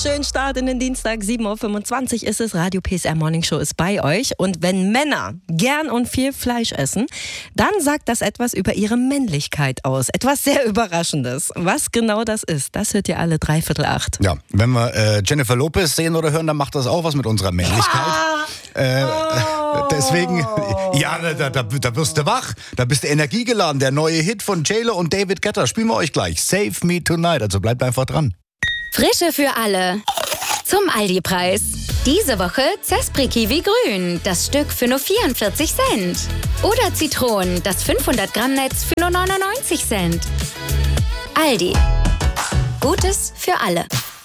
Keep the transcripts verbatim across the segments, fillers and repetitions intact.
Schönen Start in den Dienstag, sieben Uhr fünfundzwanzig ist es. Radio P S R Morning Show ist bei euch. Und wenn Männer gern und viel Fleisch essen, dann sagt das etwas über ihre Männlichkeit aus. Etwas sehr Überraschendes. Was genau das ist, das hört ihr alle dreiviertel acht. Ja, wenn wir äh, Jennifer Lopez sehen oder hören, dann macht das auch was mit unserer Männlichkeit. Ah! Äh, oh. Deswegen, ja, da, da, da wirst du wach, da bist du energiegeladen. Der neue Hit von J-Lo und David Guetta spielen wir euch gleich. Save Me Tonight, also bleibt einfach dran. Frische für alle. Zum Aldi-Preis. Diese Woche Zespri Kiwi Grün, das Stück für nur vierundvierzig Cent. Oder Zitronen, das fünfhundert Gramm Netz für nur neunundneunzig Cent. Aldi. Gutes für alle.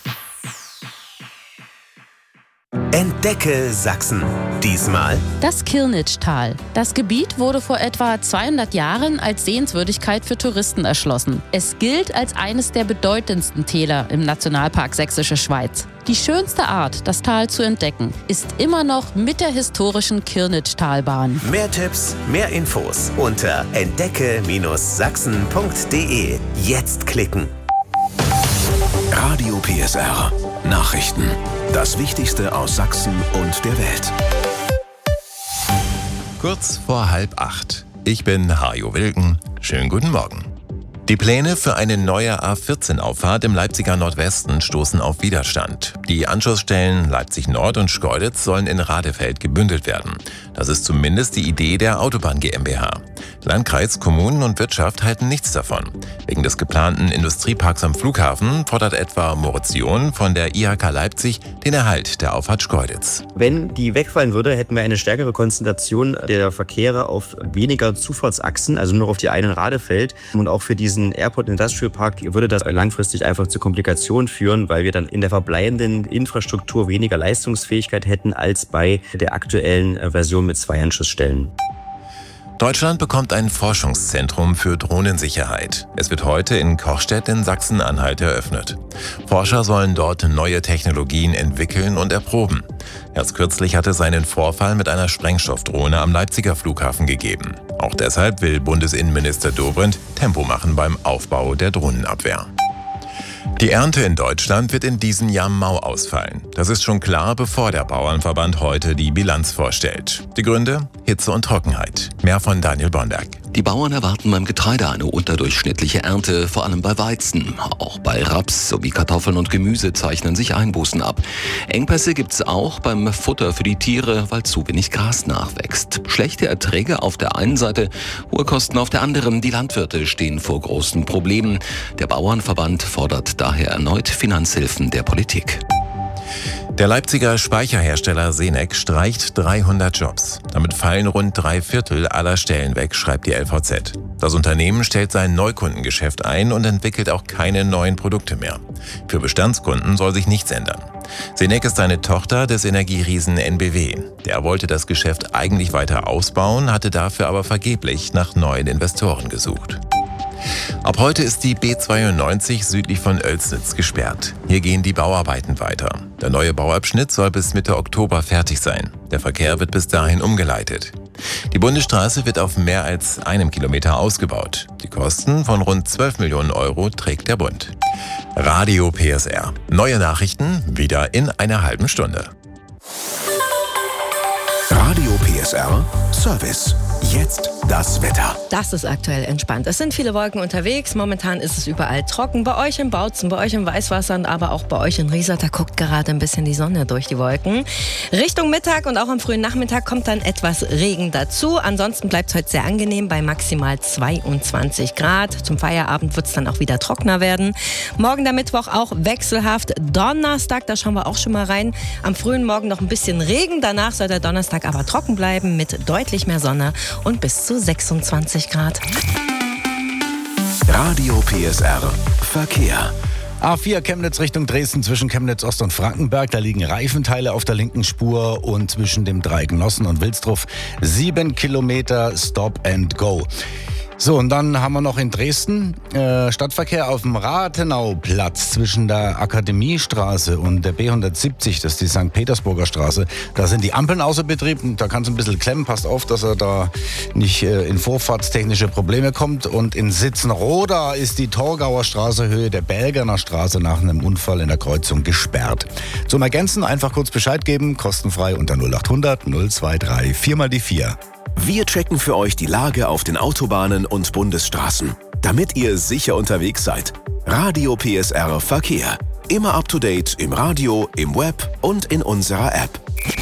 Entdecke Sachsen. Diesmal das Kirnitschtal. Das Gebiet wurde vor etwa zweihundert Jahren als Sehenswürdigkeit für Touristen erschlossen. Es gilt als eines der bedeutendsten Täler im Nationalpark Sächsische Schweiz. Die schönste Art, das Tal zu entdecken, ist immer noch mit der historischen Kirnitschtalbahn. Mehr Tipps, mehr Infos unter entdecke Sachsen punkt de. Jetzt klicken. Radio P S R. Nachrichten. Das Wichtigste aus Sachsen und der Welt. Kurz vor halb acht. Ich bin Hajo Wilken. Schönen guten Morgen. Die Pläne für eine neue A vierzehn Auffahrt im Leipziger Nordwesten stoßen auf Widerstand. Die Anschlussstellen Leipzig Nord und Schkeuditz sollen in Radefeld gebündelt werden. Das ist zumindest die Idee der Autobahn GmbH. Landkreis, Kommunen und Wirtschaft halten nichts davon. Wegen des geplanten Industrieparks am Flughafen fordert etwa Moritz John von der I H K Leipzig den Erhalt der Auffahrt Schkeuditz. Wenn die wegfallen würde, hätten wir eine stärkere Konzentration der Verkehre auf weniger Zufahrtsachsen, also nur auf die einen Radefeld. Und auch für diesen Airport Industrial Park würde das langfristig einfach zu Komplikationen führen, weil wir dann in der verbleibenden Infrastruktur weniger Leistungsfähigkeit hätten als bei der aktuellen Version mit zwei Anschlussstellen. Deutschland bekommt ein Forschungszentrum für Drohnensicherheit. Es wird heute in Kochstedt in Sachsen-Anhalt eröffnet. Forscher sollen dort neue Technologien entwickeln und erproben. Erst kürzlich hatte es einen Vorfall mit einer Sprengstoffdrohne am Leipziger Flughafen gegeben. Auch deshalb will Bundesinnenminister Dobrindt Tempo machen beim Aufbau der Drohnenabwehr. Die Ernte in Deutschland wird in diesem Jahr mau ausfallen. Das ist schon klar, bevor der Bauernverband heute die Bilanz vorstellt. Die Gründe? Hitze und Trockenheit. Mehr von Daniel Bonberg. Die Bauern erwarten beim Getreide eine unterdurchschnittliche Ernte, vor allem bei Weizen. Auch bei Raps sowie Kartoffeln und Gemüse zeichnen sich Einbußen ab. Engpässe gibt's auch beim Futter für die Tiere, weil zu wenig Gras nachwächst. Schlechte Erträge auf der einen Seite, hohe Kosten auf der anderen. Die Landwirte stehen vor großen Problemen. Der Bauernverband fordert daher erneut Finanzhilfen der Politik. Der Leipziger Speicherhersteller Senec streicht dreihundert Jobs. Damit fallen rund drei Viertel aller Stellen weg, schreibt die L V Z. Das Unternehmen stellt sein Neukundengeschäft ein und entwickelt auch keine neuen Produkte mehr. Für Bestandskunden soll sich nichts ändern. Senec ist eine Tochter des Energieriesen N B W. Der wollte das Geschäft eigentlich weiter ausbauen, hatte dafür aber vergeblich nach neuen Investoren gesucht. Ab heute ist die B zweiundneunzig südlich von Oelsnitz gesperrt. Hier gehen die Bauarbeiten weiter. Der neue Bauabschnitt soll bis Mitte Oktober fertig sein. Der Verkehr wird bis dahin umgeleitet. Die Bundesstraße wird auf mehr als einem Kilometer ausgebaut. Die Kosten von rund zwölf Millionen Euro trägt der Bund. Radio P S R. Neue Nachrichten wieder in einer halben Stunde. Radio P S R Service. Jetzt das Wetter. Das ist aktuell entspannt. Es sind viele Wolken unterwegs. Momentan ist es überall trocken. Bei euch in Bautzen, bei euch in Weißwasser, aber auch bei euch in Riesa. Da guckt gerade ein bisschen die Sonne durch die Wolken. Richtung Mittag und auch am frühen Nachmittag kommt dann etwas Regen dazu. Ansonsten bleibt es heute sehr angenehm bei maximal zweiundzwanzig Grad. Zum Feierabend wird es dann auch wieder trockener werden. Morgen der Mittwoch auch wechselhaft. Donnerstag, da schauen wir auch schon mal rein. Am frühen Morgen noch ein bisschen Regen. Danach soll der Donnerstag aber trocken bleiben mit deutlich mehr Sonne und bis zu sechsundzwanzig Grad. Radio P S R Verkehr. A vier Chemnitz Richtung Dresden zwischen Chemnitz Ost und Frankenberg. Da liegen Reifenteile auf der linken Spur und zwischen dem Dreieck Nossen und Wilsdruf sieben Kilometer Stop and Go. So, und dann haben wir noch in Dresden äh, Stadtverkehr auf dem Rathenauplatz zwischen der Akademiestraße und der B hundertsiebzig, das ist die Sankt Petersburger Straße. Da sind die Ampeln außer Betrieb, da kann es ein bisschen klemmen, passt auf, dass er da nicht äh, in vorfahrtstechnische Probleme kommt. Und in Sitzenroda ist die Torgauer Straße Höhe der Belgerner Straße nach einem Unfall in der Kreuzung gesperrt. Zum Ergänzen einfach kurz Bescheid geben, kostenfrei unter null acht hundert null zwei drei vier mal die vier. Wir checken für euch die Lage auf den Autobahnen und Bundesstraßen, damit ihr sicher unterwegs seid. Radio P S R Verkehr. Immer up to date im Radio, im Web und in unserer App.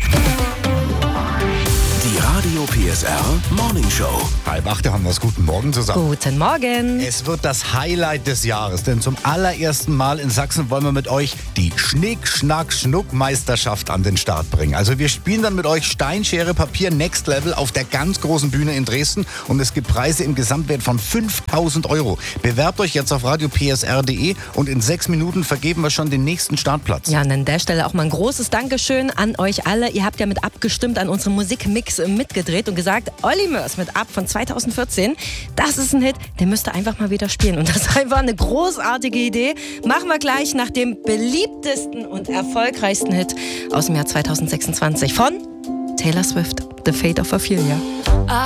Die Radio P S R Morning Show. Halb acht, haben wir es. Guten Morgen zusammen. Guten Morgen. Es wird das Highlight des Jahres, denn zum allerersten Mal in Sachsen wollen wir mit euch die Schnick-Schnack-Schnuck-Meisterschaft an den Start bringen. Also wir spielen dann mit euch Stein, Schere, Papier Next Level auf der ganz großen Bühne in Dresden und es gibt Preise im Gesamtwert von fünftausend Euro. Bewerbt euch jetzt auf radio p s r punkt d e und in sechs Minuten vergeben wir schon den nächsten Startplatz. Ja, und an der Stelle auch mal ein großes Dankeschön an euch alle. Ihr habt ja mit abgestimmt, an unserem Musikmix mitgedreht und gesagt, Olli Mörs mit Ab von zweitausendvierzehn, das ist ein Hit, den müsst ihr einfach mal wieder spielen. Und das ist einfach eine großartige Idee. Machen wir gleich nach dem beliebtesten und erfolgreichsten Hit aus dem Jahr zweitausendsechsundzwanzig von Taylor Swift, The Fate of Ophelia.